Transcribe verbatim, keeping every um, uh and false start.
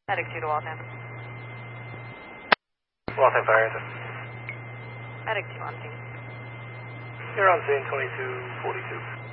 Medic two to Waltham. Waltham Fire Engine. Medic two on scene. You're on scene twenty-two forty-two.